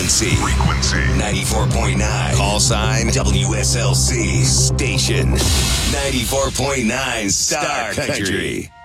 Frequency 94.9. Call sign WSLC. Station 94.9 Star Country.